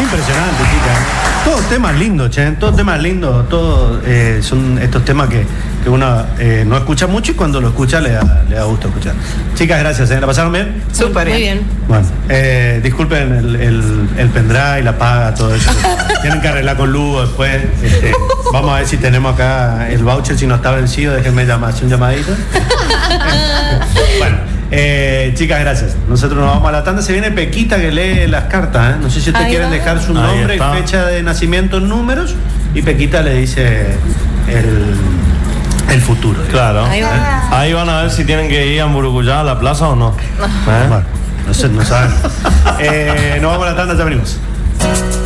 Impresionante, chicas. Todos temas lindos, che. Todos temas lindos. Todos son estos temas que uno no escucha mucho y cuando lo escucha le da gusto escuchar. Chicas, gracias. ¿La pasaron bien? Súper bien. Bueno, disculpen el pendrive, la paga, todo eso. Tienen que arreglar con Lugo después. Vamos a ver si tenemos acá el voucher, si no está vencido. Déjenme hacer un llamadito. Bueno, chicas, gracias. Nosotros nos vamos a la tanda. Se viene Pequita que lee las cartas, ¿eh? No sé si ustedes quieren dejar su nombre y fecha de nacimiento en números. Y Pequita le dice el futuro. Claro. Ahí van a ver si tienen que ir a Murucuyá a la plaza o no. Bueno, no saben. Nos vamos a la tanda, ya venimos.